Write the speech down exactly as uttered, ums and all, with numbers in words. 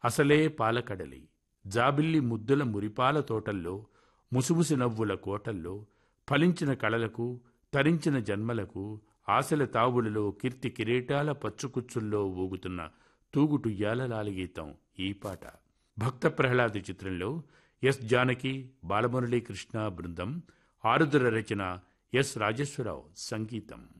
అసలే పాలకడలి జాబిల్లి ముద్దుల మురిపాల తోటల్లో ముసిముసి నవ్వుల కోటల్లో ఫలించిన కళలకు తరించిన జన్మలకు ఆశల తావులలో కీర్తి కిరీటాల పచ్చుకుచ్చుల్లో ఊగుతున్న తూగుటుయ్యాల లాలిగీతం ఈ పాట. భక్త ప్రహ్లాద చిత్రంలో ఎస్ జానకి, బాలమురళీకృష్ణ బృందం, ఆరుద్ర రచన, ఎస్ రాజేశ్వరరావు సంగీతం.